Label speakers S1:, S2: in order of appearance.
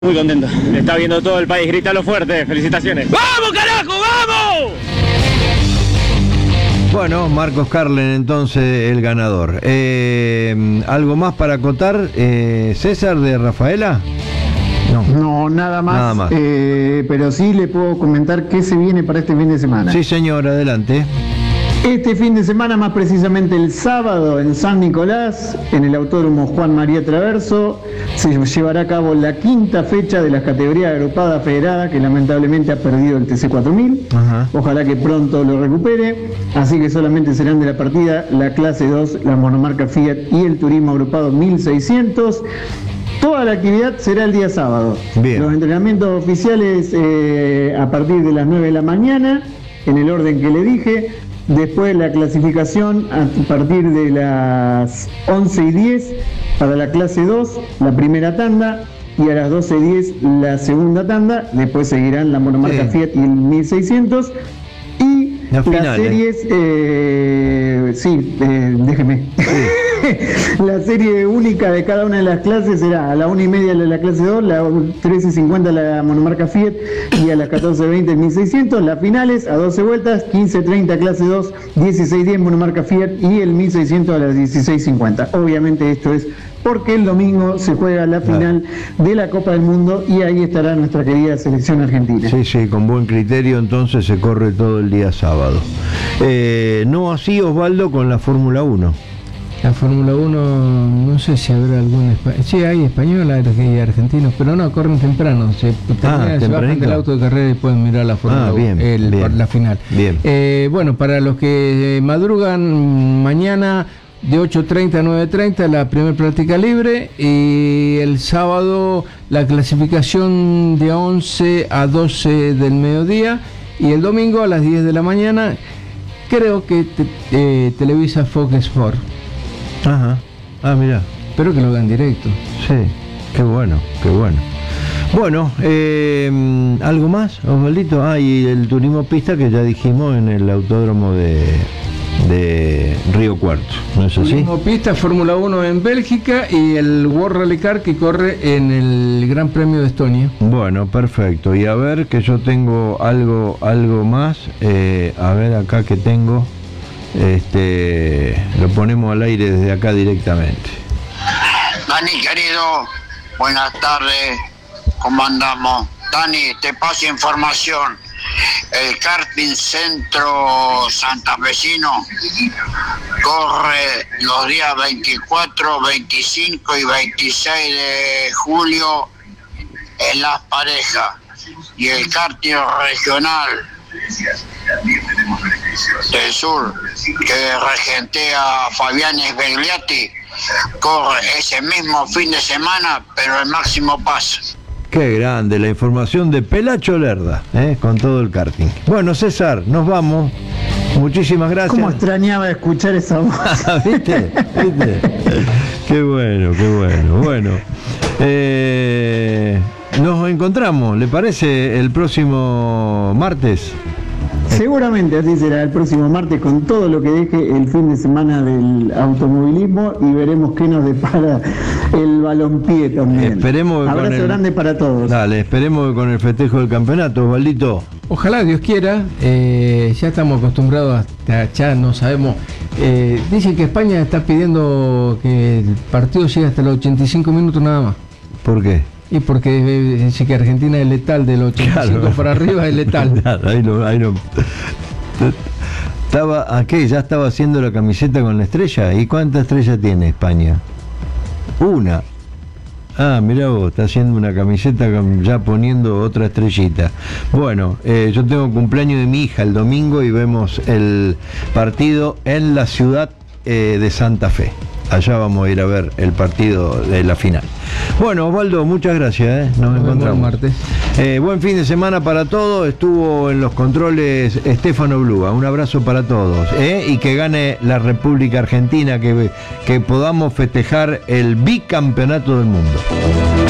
S1: Muy contento, le está viendo todo el país, grítalo fuerte, felicitaciones. ¡Vamos carajo, vamos!
S2: Bueno, Marcos Carlen entonces el ganador. ¿Algo más para acotar, César, de Rafaela?
S3: No, nada más.
S2: Nada más.
S3: Pero sí le puedo comentar qué se viene para este fin de semana.
S2: Sí, señor, adelante.
S3: Este fin de semana, más precisamente el sábado, en San Nicolás, en el Autódromo Juan María Traverso, se llevará a cabo la quinta fecha de las categorías agrupada federada, que lamentablemente ha perdido el TC4000.
S2: Ajá.
S3: Ojalá que pronto lo recupere. Así que solamente serán de la partida la clase 2, la monomarca Fiat y el turismo agrupado 1600. Toda la actividad será el día sábado.
S2: Bien.
S3: Los entrenamientos oficiales a partir de las 9 de la mañana, en el orden que le dije. Después la clasificación a partir de las 11:10 para la clase 2, la primera tanda, y a las 12:10 la segunda tanda. Después seguirán la monomarca Fiat y el 1600. Y
S2: la final,
S3: las series, déjeme. La serie única de cada una de las clases será a la 1:30 la clase 2, la 13:50 la monomarca Fiat y a las 14:20 el 1600. Las finales a 12 vueltas, 15:30 clase 2, 16:10 monomarca Fiat y el 1600 a las 16:50. Obviamente esto es porque el domingo se juega la final de la Copa del Mundo y ahí estará nuestra querida selección argentina.
S2: Sí, con buen criterio entonces se corre todo el día sábado. No así, Osvaldo, con la Fórmula 1.
S4: La Fórmula 1, no sé si habrá algún sí, hay españoles y argentinos, pero no, corren temprano. Se bajan del auto de carrera y pueden mirar la Fórmula 1, la final.
S2: Bien.
S4: Bueno, para los que madrugan, mañana de 8:30 a 9:30 la primera práctica libre, y el sábado la clasificación de 11 a 12 del mediodía, y el domingo a las 10 de la mañana, creo que televisa Fox Sport.
S2: Ajá. Mira.
S4: Espero que lo hagan directo.
S2: Sí, qué bueno. Bueno, ¿algo más, Osvaldito? Y el turismo pista que ya dijimos en el autódromo de Río Cuarto, ¿no es así?
S4: Turismo pista, Fórmula 1 en Bélgica y el World Rally Car que corre en el Gran Premio de Estonia.
S2: Bueno, perfecto. Y a ver, que yo tengo algo más. A ver acá que tengo. Lo ponemos al aire desde acá directamente.
S5: Dani, querido, buenas tardes, ¿cómo andamos? Dani, te paso información. El karting centro santafesino corre los días 24, 25 y 26 de julio en Las Parejas, y el karting regional del sur, que regentea Fabián Svegliati, corre ese mismo fin de semana, pero el máximo paso.
S2: Qué grande la información de Pelacho Lerda, con todo el karting. Bueno, César, nos vamos. Muchísimas gracias.
S3: ¿Cómo extrañaba escuchar esa voz?
S2: ¿Viste? Qué bueno. Bueno, nos encontramos, ¿le parece? El próximo martes.
S3: Seguramente así será el próximo martes, con todo lo que deje el fin de semana del automovilismo, y veremos qué nos depara el balompié también.
S2: Esperemos que
S3: abrazo grande para todos.
S2: Dale, esperemos que con el festejo del campeonato, Osvaldito.
S4: Ojalá Dios quiera. Ya estamos acostumbrados, ya no sabemos. Dicen que España está pidiendo que el partido llegue hasta los 85 minutos nada más.
S2: ¿Por qué?
S4: Y porque dice que Argentina es letal, de los 85 para arriba es letal.
S2: Ahí no. Ya estaba haciendo la camiseta con la estrella. ¿Y cuántas estrellas tiene España? Una. Mirá vos, está haciendo una camiseta ya poniendo otra estrellita. Bueno, yo tengo cumpleaños de mi hija el domingo y vemos el partido en la ciudad de Santa Fe. Allá vamos a ir a ver el partido de la final. Bueno, Osvaldo, muchas gracias. Nos encontramos
S4: martes.
S2: Buen fin de semana para todos. Estuvo en los controles Estefano Blúa. Un abrazo para todos. Y que gane la República Argentina, que podamos festejar el bicampeonato del mundo.